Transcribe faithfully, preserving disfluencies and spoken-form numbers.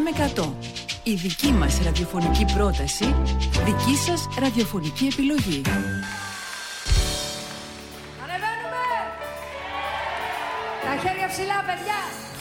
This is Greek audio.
εφ εμ εκατό. Η δική μας ραδιοφωνική πρόταση, δική σας ραδιοφωνική επιλογή. Ανεβαίνουμε! Τα χέρια ψηλά, παιδιά!